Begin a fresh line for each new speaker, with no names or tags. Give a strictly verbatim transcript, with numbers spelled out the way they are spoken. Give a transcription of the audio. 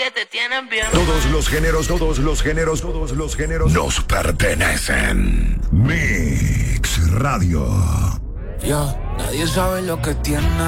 que te tienen bien.
Todos los géneros, todos los géneros, todos los géneros nos pertenecen. Mix Radio.
Yo, nadie sabe lo que tiene